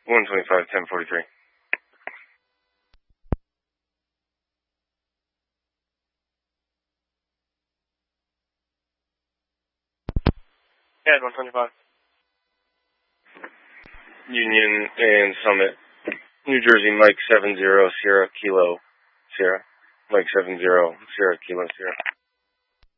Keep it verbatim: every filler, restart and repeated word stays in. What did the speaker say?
one twenty-five, ten forty-three. Yeah, one twenty-five. Union and Summit. New Jersey, Mike seven zero, Sierra Kilo, Sierra. Mike seven zero, Sierra Kilo, Sierra.